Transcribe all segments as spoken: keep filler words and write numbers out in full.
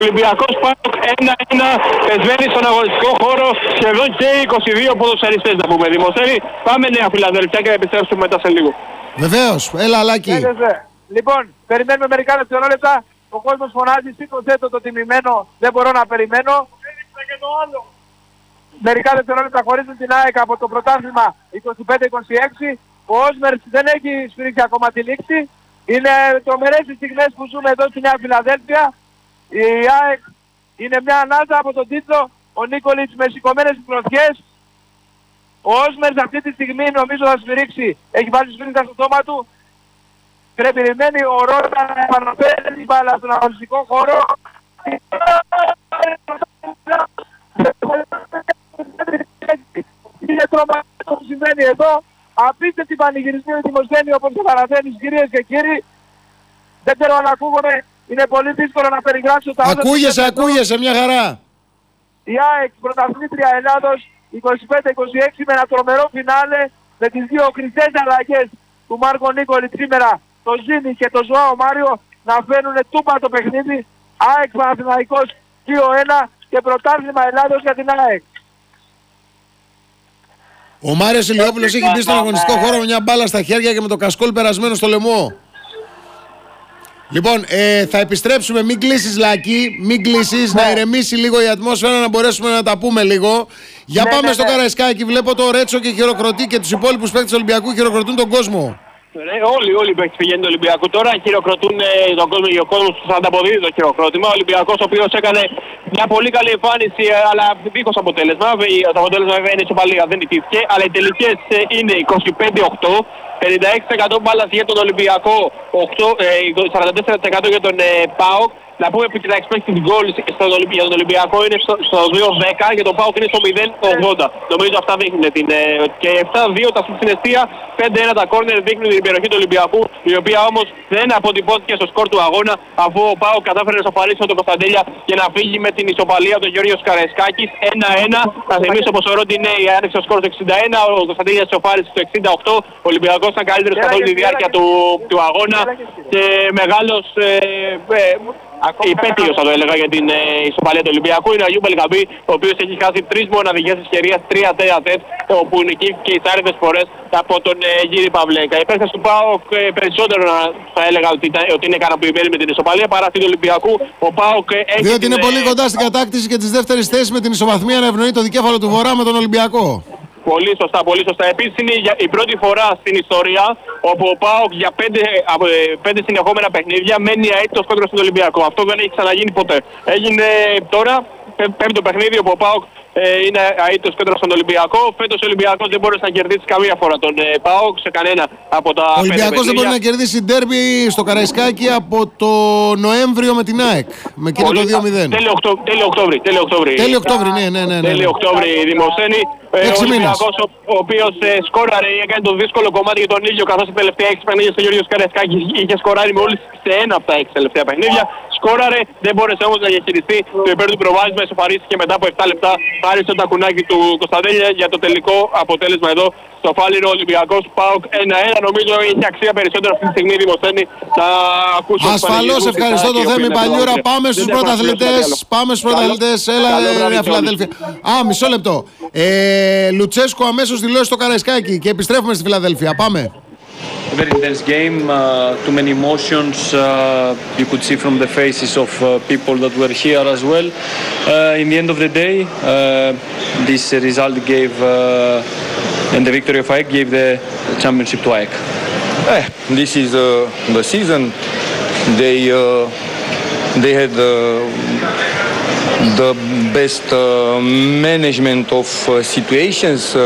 Ολυμπιακός ΠΑΟΚ ένα ένα πεσβαίνει στον αγωνιστικό χώρο σχεδόν και είκοσι δύο ποδοσφαιριστές να πούμε. Δημοσθένη, πάμε Νέα Φιλαδέλφια και επιστρέψουμε μετά σε λίγο. Βεβαίως, έλα Αλάκη. Λοιπόν, περιμένουμε μερικά δευτερόλεπτα. Ο κόσμος φωνάζει, σήκωσε το, το τιμημένο, δεν μπορώ να περιμένω. Και το άλλο. Μερικά δευτερόλεπτα χωρίζουν την ΑΕΚ από το πρωτάθλημα είκοσι πέντε είκοσι έξι. Ο Όσμερς δεν έχει σφυρίξει ακόμα τη λήξη. Είναι τρομερές οι στιγμές που ζούμε εδώ στη Νέα Φιλαδέλφια. Η ΑΕΚ είναι μια ανάσα από τον τίτλο. Ο Νίκολιτς με σηκωμένες πρωτιές. Ο Όσμερς αυτή τη στιγμή νομίζω θα σφυρίξει. Έχει βάλει σφυρίξα στο στόμα του. Περιμένει ο Ρότα να επαναφέρει την μπάλα στον αγωνιστικό χώρο. Είναι τρομακτικό που συμβαίνει εδώ. Απίστευτη πανηγυρισμή ο Δημοσθένη όπως το παραθένεις, κυρίες και κύριοι. Δεν ξέρω αν ακούγομαι. Είναι πολύ δύσκολο να περιγράψω τα όλα. Ακούγεσαι, ακούγεσαι, μια χαρά. Η ΑΕΚ πρωταθλήτρια Ελλάδος είκοσι πέντε είκοσι έξι με ένα τρομερό φινάλε με τις δύο χρυσές αλλαγές του Μάρκο Νίκολιτ σήμερα, το Ζήνη και το Ζωάο Μάριο, να φέρουν τούμπα το παιχνίδι. ΑΕΚ Παναθηναϊκός δύο ένα και πρωτάθλημα Ελλάδος για την ΑΕΚ. Ο Μάριος Ηλιόπουλος έχει μπει στον αγωνιστικό χώρο με μια μπάλα στα χέρια και με το κασκόλ περασμένο στο λαιμό. Λοιπόν, ε, θα επιστρέψουμε, μην κλείσεις Λάκη, μην κλείσεις, ναι. Να ηρεμήσει λίγο η ατμόσφαιρα, να μπορέσουμε να τα πούμε λίγο. Για ναι, πάμε ναι, στο ναι. Καραϊσκάκι, βλέπω το Ρέτσο και χειροκροτεί και τους υπόλοιπους παίκτες του Ολυμπιακού χειροκροτούν τον κόσμο. Ναι, όλοι, όλοι οι παίκτες πηγαίνουν του Ολυμπιακού τώρα, χειροκροτούν ε, τον κόσμο και ο κόσμος τους ανταποδίδει το χειροκρότημα. Ο Ολυμπιακός ο οποίος έκανε μια πολύ καλή εμφάνιση, αλλά δίχως αποτέλεσμα. Το αποτέλεσμα βέβαια είναι ισοπαλία, δεν νικήθηκε, αλλά οι τελικές ε, είναι είκοσι πέντε οκτώ. πενήντα έξι τοις εκατό μπάλας για τον Ολυμπιακό, σαράντα τέσσερα τοις εκατό για τον ε, ΠΑΟΚ. Να πούμε ότι τα expected goals για τον Ολυμπιακό είναι στο, στο δύο δέκα και τον ΠΑΟΚ είναι στο μηδέν ογδόντα. Νομίζω αυτά δείχνουν την... Ε, και επτά δύο τα στην αιστεία, πέντε ένα τα corner δείχνουν την περιοχή του Ολυμπιακού, η οποία όμως δεν αποτυπώθηκε στο σκορ του αγώνα, αφού ο ΠΑΟΚ κατάφερε να σοφαρίσει με τον Κωνσταντέλια και να φύγει με την ισοπαλία του Γεώργιος Καραϊσκάκης ένα ένα. Θα θυμίσω πως ο Ρόντι Νέι άνοιξε το σκορ του εξήντα ένα, ο Κωνσταντέλιας σοφάρισε στο εξήντα οκτώ, ο Ολυμπιακός ήταν καλύτερος καθ' όλη τη διάρκεια του, του αγώνα και μεγάλος... Ε, ε, υπέτειος θα το έλεγα για την ε, ισοπαλία του Ολυμπιακού είναι ο Αγίου Μπελγαμπή, ο οποίος έχει χάσει τρεις μοναδικές ευκαιρίες, τρία τέτα-τέτ, όπου νικήθηκε εις άρετες φορές από τον ε, Γύρι Παυλέκα. Οι παίκτες του ΠΑΟΚ ε, περισσότερο θα έλεγα ότι, ότι είναι ικανοποιημένοι με την ισοπαλία παρά αυτή του Ολυμπιακού. Ο ΠΑΟΚ ε, έχει... Διότι είναι την, πολύ ε, κοντά στην κατάκτηση και της δεύτερης θέσης με την ισοβαθμία να ευνοεί το δικέφαλο του Βορρά με τον Ολυμπιακό. Πολύ σωστά, πολύ σωστά. Επίσης είναι η πρώτη φορά στην ιστορία όπου ο ΠΑΟΚ για πέντε, πέντε συνεχόμενα παιχνίδια μένει αίτητος κόντρα στον Ολυμπιακό. Αυτό δεν έχει ξαναγίνει ποτέ. Έγινε τώρα πέμπτο παιχνίδι όπου ο ΠΑΟΚ ε, είναι αίτητος κόντρα στον Ολυμπιακό. Φέτος ο Ολυμπιακός δεν μπόρεσε να κερδίσει καμία φορά τον ε, ΠΑΟΚ σε κανένα από τα πέντε. Ο Ολυμπιακός δεν μπορεί να κερδίσει ντέρμπι στο Καραϊσκάκι από το Νοέμβριο με την ΑΕΚ. Με εκείνο το δύο μηδέν. Τέλειο Οκτώβρη. Τέλειο Οκτώβρη, τέλειο Οκτώβρη, ναι, ναι, ναι, ναι. Τέλειο Οκτώβρη η Δημοσθένη. Ο Ολυμπιακός ο, ο οποίος ε, σκόραρε, έκανε το δύσκολο κομμάτι για τον ίδιο, καθώς τα τελευταία έξι παιχνίδια στο Γεώργιος Καραϊσκάκης είχε σκοράρει μόλις σε ένα από τα έξι τελευταία παιχνίδια. Σκόραρε, δεν μπόρεσε όμως να διαχειριστεί το υπέρ του προβάδισμα, εσωφαρίστηκε μετά από επτά λεπτά, χάρισε το τακουνάκι του Κωνσταντέλια για το τελικό αποτέλεσμα εδώ στο Φάληρο. Ολυμπιακός ΠΑΟΚ ένα ένα. Νομίζω έχει αξία περισσότερο αυτή τη στιγμή η Δημοσθένη να ακούσω. Ασφαλώς, ευχαριστώ το Θέμη Παλιούρα. Πάμε στους πρωταθλητές. Πάμε στους πρωταθλητές. Έλα, Νέα Φιλαδέλφια. Α, μισό λεπτό. Ε, Λουτσέσκο αμέσως δηλώσει στο Καραϊσκάκι και επιστρέφουμε στη Φιλαδέλφια. Πάμε. A very intense game, uh, too many emotions. Uh, you could see from the faces of uh, people that were here as well. Uh, in the end of the day, uh, this result gave, uh, and the victory of A E K gave the championship to A E K. Eh, this is uh, the season. They uh, they had uh, the best uh, management of uh, situations. Uh,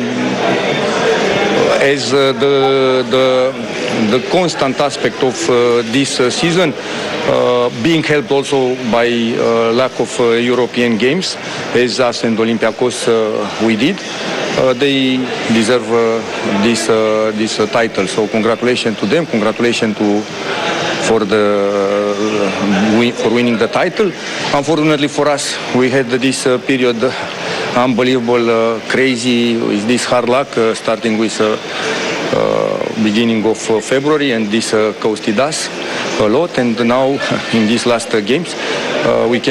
as uh, the, the, the constant aspect of uh, this uh, season, uh, being helped also by uh, lack of uh, European games, as us and Olympiacos uh, we did. Uh, they deserve uh, this, uh, this uh, title. So congratulations to them, congratulations to for the uh, win, for winning the title. Unfortunately for us, we had this uh, period unbelievable, uh, crazy, with this hard luck, uh, starting with uh, uh, beginning of uh, February, and this uh, costed us a lot. And now in these last uh, games, uh, we can